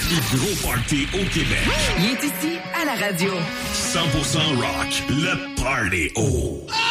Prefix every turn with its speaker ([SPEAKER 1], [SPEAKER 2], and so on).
[SPEAKER 1] plus gros party au Québec.
[SPEAKER 2] Il est ici à la radio.
[SPEAKER 1] 100% rock, le Party O.